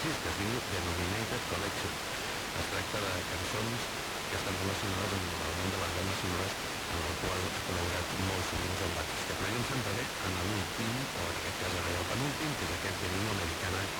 disc que es diu The Nominated Collection. Es tracta de cançons que estan relacionades amb el món de les bandes sonores en el qual ha col·laborat molt sovint el l'artista. Però jo em centraré en l'últim, o en aquest cas ara ja el penúltim, que és aquest de Nino Americana